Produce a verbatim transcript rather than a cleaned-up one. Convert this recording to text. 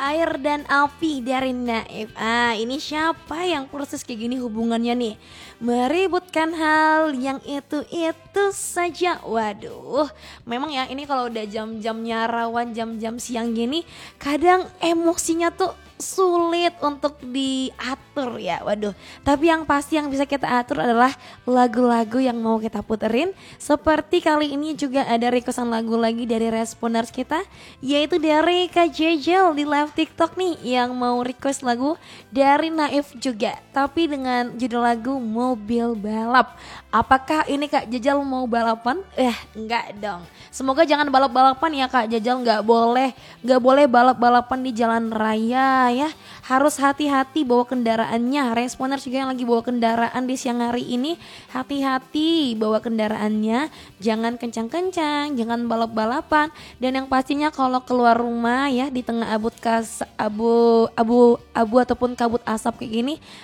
Air dan Api dari Naif. Ah, ini siapa yang proses kayak gini hubungannya nih? Meributkan hal yang itu-itu saja. Waduh, memang ya ini kalau udah jam-jamnya rawan, jam-jam siang gini, kadang emosinya tuh sulit untuk diatur ya. Waduh, tapi yang pasti yang bisa kita atur adalah lagu-lagu yang mau kita puterin. Seperti kali ini juga ada requestan lagu lagi dari responers kita, yaitu dari Kak Jejel di live TikTok nih yang mau request lagu dari Naif juga, tapi dengan judul lagu Mobil Balap. Apakah ini Kak Jejel mau balapan? Eh, enggak dong. Semoga jangan balap-balapan ya Kak Jejel, nggak boleh, nggak boleh balap-balapan di jalan raya ya. Harus hati-hati bawa kendaraannya. Responers juga yang lagi bawa kendaraan di siang hari ini, hati-hati bawa kendaraannya. Jangan kencang-kencang, jangan balap-balapan. Dan yang pastinya kalau keluar rumah ya di tengah abut kas, abu abu abu ataupun kabut asap kayak gini,